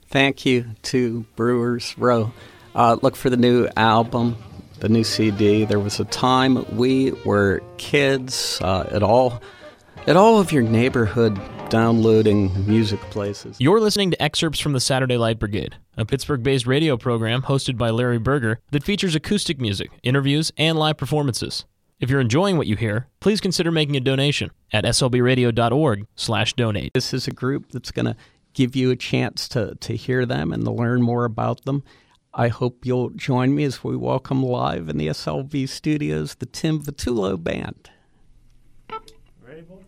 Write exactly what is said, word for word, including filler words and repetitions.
Thank you to Brewers Row. Uh, look for the new album, the new C D. There was a time we were kids uh, at all at all of your neighborhood downloading music places. You're listening to excerpts from the Saturday Light Brigade, a Pittsburgh-based radio program hosted by Larry Berger that features acoustic music, interviews, and live performances. If you're enjoying what you hear, please consider making a donation at slbradio.org slash donate. This is a group that's going to give you a chance to, to hear them and to learn more about them. I hope you'll join me as we welcome live in the S L V studios the Tim Vitullo Band. Ready, folks?